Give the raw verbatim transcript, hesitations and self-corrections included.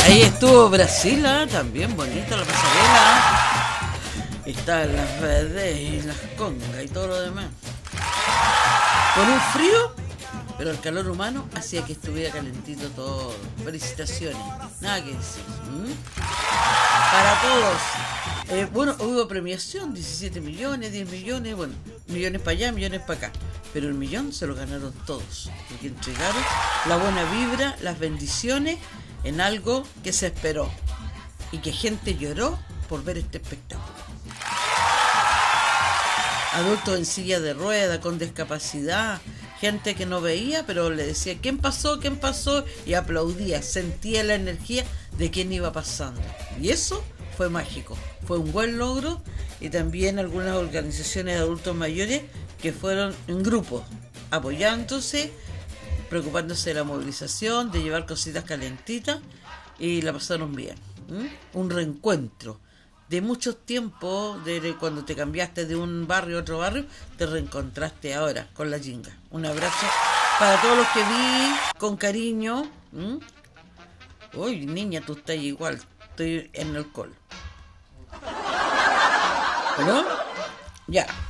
Ahí estuvo Brasil, ¿eh? También bonita la pasarela. Están las redes y las congas y todo lo demás. Con un frío, pero el calor humano hacía que estuviera calentito todo. Felicitaciones, nada que decir. ¿Mm? Para todos. Eh, bueno, hubo premiación, diecisiete millones, diez millones, bueno, millones para allá, millones para acá. Pero el millón se lo ganaron todos, porque entregaron la buena vibra, las bendiciones en algo que se esperó y que gente lloró por ver este espectáculo. Adultos en silla de rueda, con discapacidad, gente que no veía, pero le decía, ¿quién pasó? ¿quién pasó? Y aplaudía, sentía la energía de quién iba pasando. Y eso fue mágico, fue un buen logro. Y también algunas organizaciones de adultos mayores que fueron en grupo, apoyándose, preocupándose de la movilización, de llevar cositas calentitas, y la pasaron bien. ¿Mm? Un reencuentro de muchos tiempos, de cuando te cambiaste de un barrio a otro barrio, te reencontraste ahora con la Jinga. Un abrazo para todos los que vi con cariño. ¿Mm? Uy, niña, tú estás igual, estoy en el alcohol. ¿No? Ya.